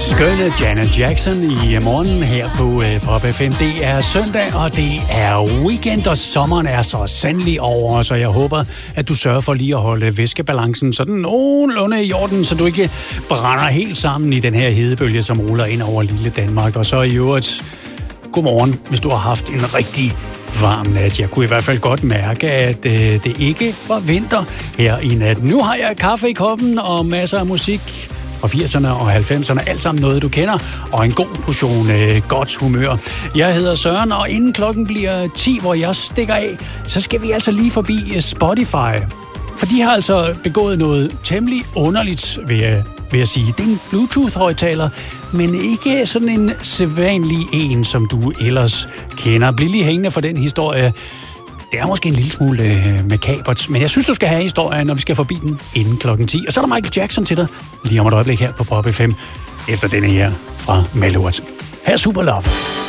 Skønne Janet Jackson i morgen her på Pop FM. Det er søndag, og det er weekend, og sommeren er så sandelig over, så jeg håber, at du sørger for lige at holde væskebalancen sådan nogenlunde i orden, så du ikke brænder helt sammen i den her hedebølge, som ruller ind over lille Danmark. Og så i øvrigt, godmorgen, hvis du har haft en rigtig varm nat. Jeg kunne i hvert fald godt mærke, at det ikke var vinter her i natten. Nu har jeg kaffe i koppen og masser af musik fra 80'erne og 90'erne, alt sammen noget, du kender, og en god portion godt humør. Jeg hedder Søren, og inden klokken bliver 10, hvor jeg stikker af, så skal vi altså lige forbi Spotify. For de har altså begået noget temmelig underligt, vil jeg sige. Det er en Bluetooth-højttaler, men ikke sådan en sædvanlig en, som du ellers kender. Bliv lige hængende for den historie. Det er måske en lille smule makabert, men jeg synes, du skal have historien, når vi skal forbi den inden klokken 10. Og så er der Michael Jackson til dig, lige om et øjeblik her på Pop FM, efter denne her fra Malurt. Her er Super Love.